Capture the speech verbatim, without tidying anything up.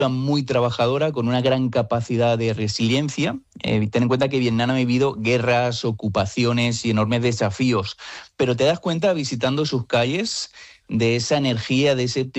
muy trabajadora, con una gran capacidad de resiliencia. Eh, ten en cuenta que Vietnam ha vivido guerras, ocupaciones y enormes desafíos, pero te das cuenta visitando sus calles de esa energía, de ese